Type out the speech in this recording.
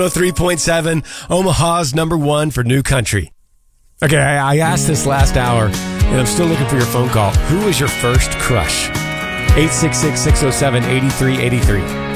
3.7, Omaha's number one for new country. Okay, I asked this last hour, and I'm still looking for your phone call. Who was your first crush? 866-607-8383.